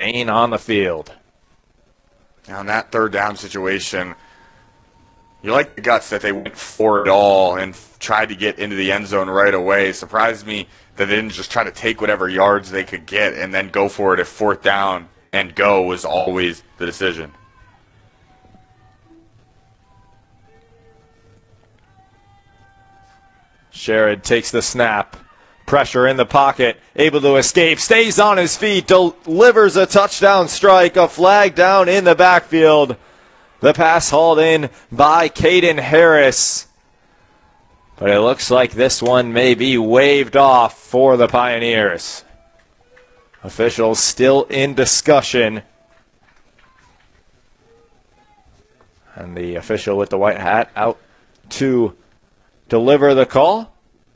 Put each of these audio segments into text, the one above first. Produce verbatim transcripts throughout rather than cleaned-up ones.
remain on the field. Now in that third down situation, you like the guts that they went for it all and tried to get into the end zone right away. It surprised me that they didn't just try to take whatever yards they could get and then go for it if fourth down and go was always the decision. Sherrod takes the snap. Pressure in the pocket, able to escape, stays on his feet, delivers a touchdown strike, a flag down in the backfield. The pass hauled in by Caden Harris. But it looks like this one may be waved off for the Pioneers. Officials still in discussion. And the official with the white hat out to deliver the call.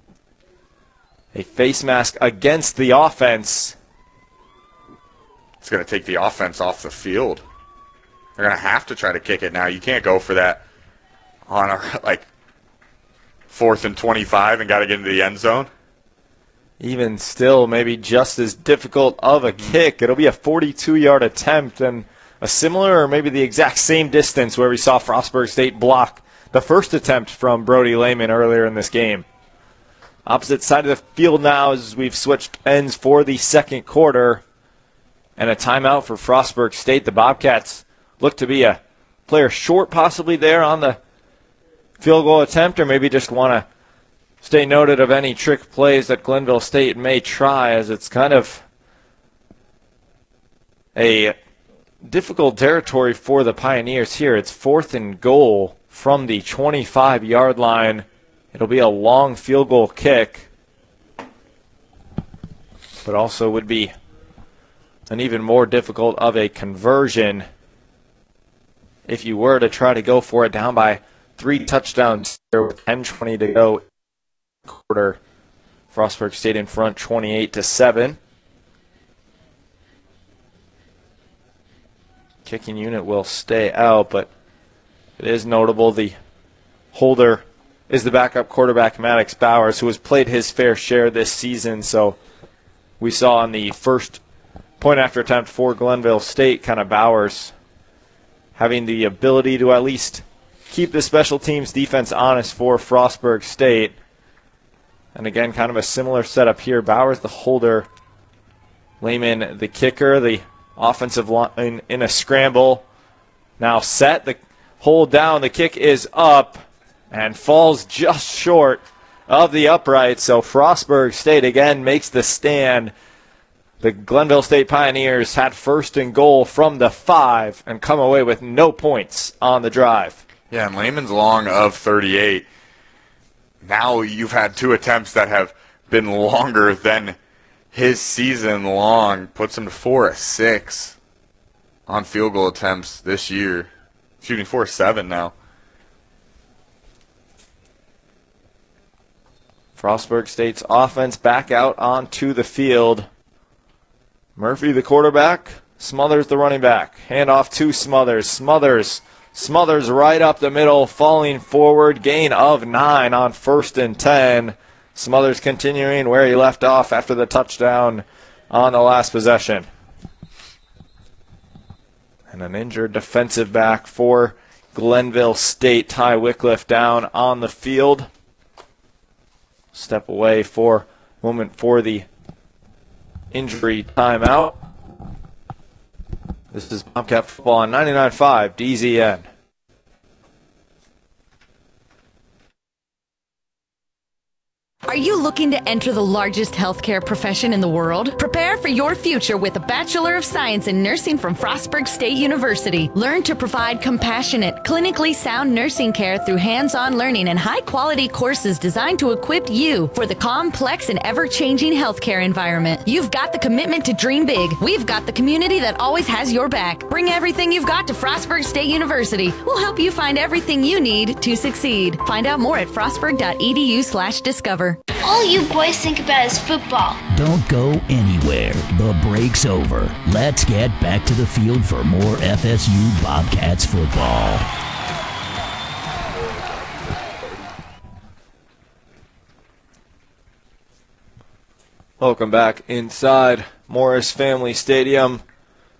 A face mask against the offense. It's going to take the offense off the field. They're going to have to try to kick it now. You can't go for that on a, like fourth and twenty-five and got to get into the end zone. Even still, maybe just as difficult of a kick. It'll be a forty-two-yard attempt and a similar or maybe the exact same distance where we saw Frostburg State block the first attempt from Brody Lehman earlier in this game. Opposite side of the field now as we've switched ends for the second quarter. And a timeout for Frostburg State. The Bobcats look to be a player short possibly there on the field goal attempt, or maybe just want to stay noted of any trick plays that Glenville State may try, as it's kind of a difficult territory for the Pioneers here. It's fourth and goal from the twenty-five-yard line. It'll be a long field goal kick, but also would be an even more difficult of a conversion if you were to try to go for it down by three touchdowns there with ten twenty to go. Quarter, Frostburg State in front twenty-eight to seven. Kicking unit will stay out, but it is notable the holder is the backup quarterback, Maddox Bowers, who has played his fair share this season. So we saw on the first point after attempt for Glenville State, kind of Bowers having the ability to at least keep the special teams defense honest for Frostburg State. And again, kind of a similar setup here. Bowers the holder, Lehman the kicker, the offensive line in a scramble. Now set, the hold down, the kick is up and falls just short of the upright. So Frostburg State again makes the stand. The Glenville State Pioneers had first and goal from the five and come away with no points on the drive. Yeah, and Lehman's long of thirty-eight. Now you've had two attempts that have been longer than his season long. Puts him to four of six on field goal attempts this year. Shooting four of seven now. Frostburg State's offense back out onto the field. Murphy, the quarterback. Smothers, the running back. Handoff to Smothers. Smothers. Smothers right up the middle, falling forward. Gain of nine on first and ten. Smothers continuing where he left off after the touchdown on the last possession. And an injured defensive back for Glenville State. Ty Wycliffe down on the field. Step away for a moment for the injury timeout. This is Bobcat Football on ninety-nine point five D Z N. Are you looking to enter the largest healthcare profession in the world? Prepare for your future with a Bachelor of Science in Nursing from Frostburg State University. Learn to provide compassionate, clinically sound nursing care through hands-on learning and high-quality courses designed to equip you for the complex and ever-changing healthcare environment. You've got the commitment to dream big. We've got the community that always has your back. Bring everything you've got to Frostburg State University. We'll help you find everything you need to succeed. Find out more at frostburg.edu slash discover. All you boys think about is football. Don't go anywhere. The break's over. Let's get back to the field for more F S U Bobcats football. Welcome back inside Morris Family Stadium.